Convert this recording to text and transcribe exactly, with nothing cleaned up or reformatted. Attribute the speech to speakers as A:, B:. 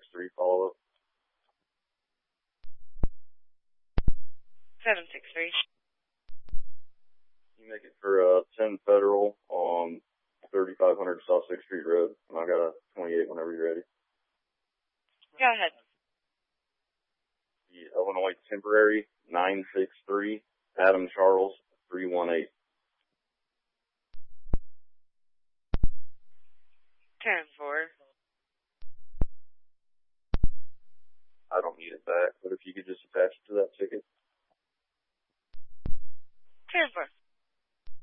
A: three follow-up.
B: seven six three.
A: You make it for uh, ten Federal on thirty-five hundred South sixth Street Road. And I got a twenty-eight whenever you're ready.
B: Go ahead.
A: The Illinois Temporary nine six three, Adam Charles three one eight.
B: ten four.
A: I don't need it back, but if you could just attach it to that ticket.
B: ten four.